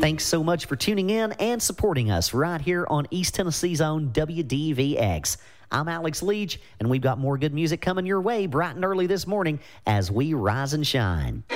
Thanks so much for tuning in and supporting us right here on East Tennessee's own WDVX. I'm Alex Leach, and we've got more good music coming your way bright and early this morning as we rise and shine.